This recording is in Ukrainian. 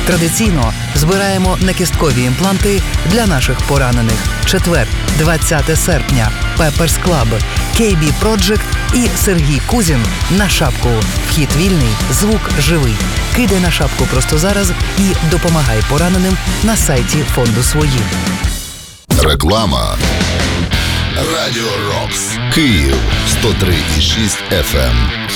Традиційно збираємо некісткові імпланти для наших поранених. Четвер, 20 серпня. Pepper's Club, KB Project і Сергій Кузін на шапку. Вхід вільний, звук живий. Кидай на шапку просто зараз і допомагай пораненим на сайті фонду «Свої». Реклама. Радіо Рокс. Київ 103,6 FM.